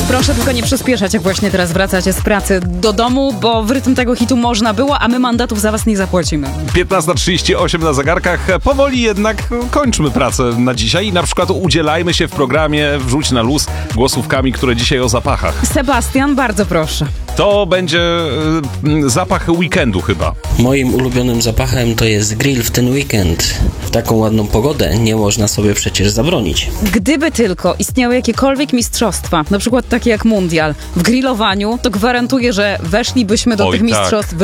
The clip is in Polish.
Proszę tylko nie przyspieszać, jak właśnie teraz wracacie z pracy do domu, bo w rytm tego hitu można było, a my mandatów za was nie zapłacimy. 15:38 na zegarkach. Powoli jednak kończmy pracę na dzisiaj i na przykład udzielajmy się w programie Wrzuć na luz głosówkami, które dzisiaj o zapachach. Sebastian, bardzo proszę. To będzie zapach weekendu chyba. Moim ulubionym zapachem to jest grill w ten weekend. W taką ładną pogodę nie można sobie przecież zabronić. Gdyby tylko istniały jakiekolwiek mistrzostwa, na przykład takie jak mundial, w grillowaniu, to gwarantuję, że weszlibyśmy do Oj, tych tak. mistrzostw